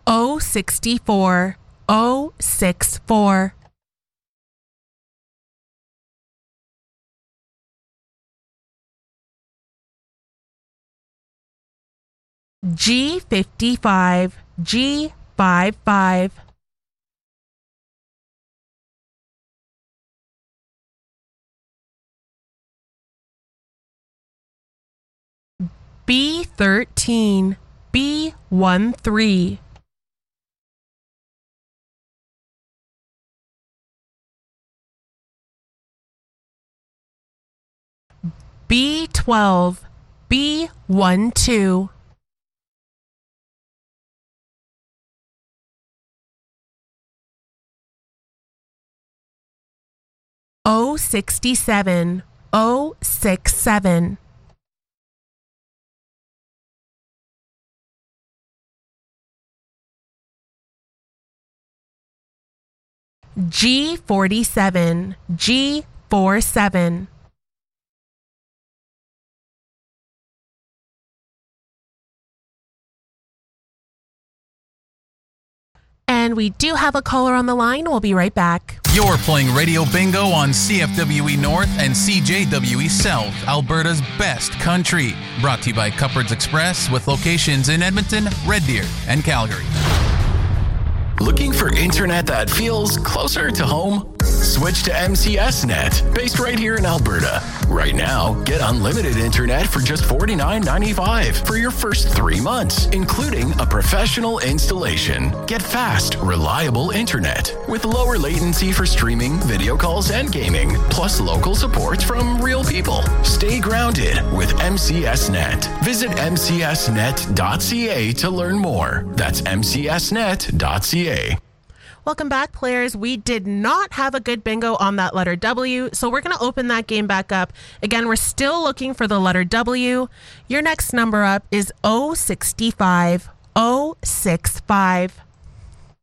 064 064. G55 G55. B13 B13. B12 B12. O67 067. G47 G47. And we do have a caller on the line. We'll be right back. You're playing Radio Bingo on CFWE North and CJWE South, Alberta's best country. Brought to you by Cupboards Express with locations in Edmonton, Red Deer, and Calgary. Looking for internet that feels closer to home? Switch to MCS Net, based right here in Alberta. Right now, get unlimited internet for just $49.95 for your first 3 months, including a professional installation. Get fast, reliable internet with lower latency for streaming, video calls, and gaming, plus local support from real people. Stay grounded with MCS Net. Visit mcsnet.ca to learn more. That's mcsnet.ca. Welcome back, players. We did not have a good bingo on that letter W, so we're going to open that game back up. Again, we're still looking for the letter W. Your next number up is 065 065.